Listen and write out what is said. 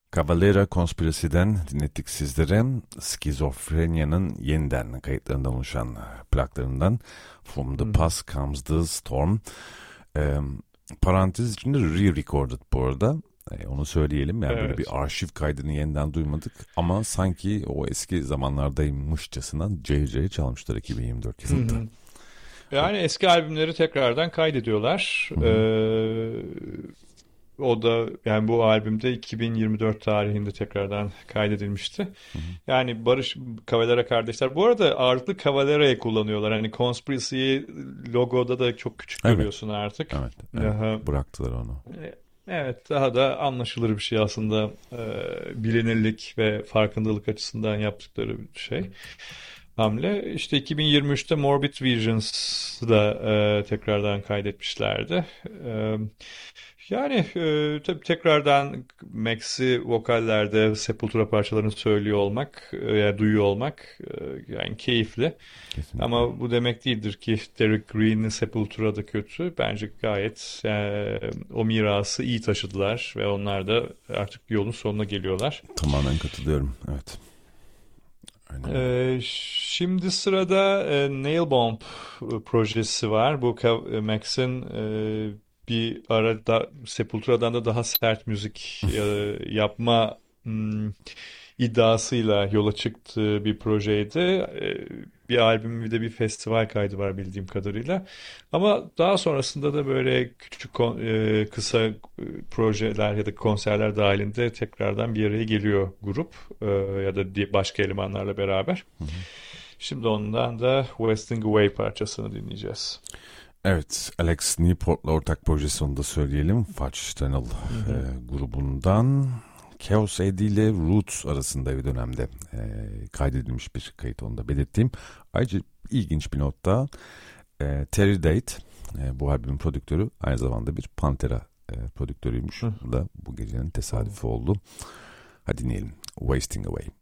Cavalera Conspiracy'den dinlettik sizlere. Skizofrenya'nın yeniden kayıtlarından oluşan plaklarından From the Past Comes the Storm. Parantez içinde re-recorded bu arada. Onu söyleyelim. Yani böyle bir arşiv kaydını yeniden duymadık ama sanki o eski zamanlardaymışçasına cayır çalmışlar 2024 yılında. Yani eski albümleri tekrardan kaydediyorlar. O da yani bu albümde 2024 tarihinde tekrardan kaydedilmişti. Yani Barış Cavalera kardeşler. Bu arada ağırlıklı Cavalera'yı kullanıyorlar. Hani Conspiracy'yi logoda da çok küçük görüyorsun artık. Evet. Bıraktılar onu. Evet, daha da anlaşılır bir şey aslında. Bilinirlik ve farkındalık açısından yaptıkları bir şey. Hamle. İşte 2023'te Morbid Visions da tekrardan kaydetmişlerdi. Yani tabii tekrardan Max'i vokallerde Sepultura parçalarını söylüyor olmak, duyuyor olmak yani keyifli. Kesinlikle. Ama bu demek değildir ki Derek Green'in Sepultura'da kötü. Bence gayet o mirası iyi taşıdılar ve onlar da artık yolun sonuna geliyorlar. Tamamen katılıyorum. Evet. Şimdi sırada Nailbomb projesi var. Bu Max'in bir arada Sepultura'dan da daha sert müzik yapma iddiasıyla yola çıktığı bir projeydi. Bir albüm bir de bir festival kaydı var bildiğim kadarıyla. Ama daha sonrasında da böyle küçük kısa projeler ya da konserler dahilinde tekrardan bir araya geliyor grup ya da başka elemanlarla beraber. Şimdi ondan da Wasting Away parçasını dinleyeceğiz. Evet, Alex Newport'la ortak projesi, onu da söyleyelim. Fudge Tunnel grubundan Chaos AD ile Roots arasında bir dönemde kaydedilmiş bir kayıt, onu da belirteyim. Ayrıca ilginç bir not da Terry Date, bu albümün prodüktörü, aynı zamanda bir Pantera prodüktörüymüş. Bu da bu gecenin tesadüfü oldu. Hadi dinleyelim. Wasting Away.